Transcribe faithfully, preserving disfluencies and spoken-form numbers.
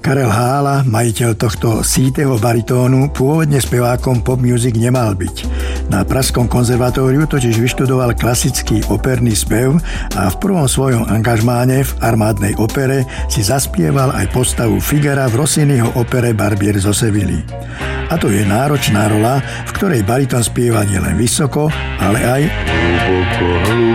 Karel Hála, majiteľ tohto sítého baritónu, pôvodne spevákom pop music nemal byť. Na Pražskom konzervatóriu totiž vyštudoval klasický operný spev a v prvom svojom angažmáne v armádnej opere si zaspieval aj postavu Figara v Rossiniho opere Barbier zo Sevilly. A to je náročná rola, v ktorej baritón spieva nielen vysoko, ale aj hlboko, hlboko.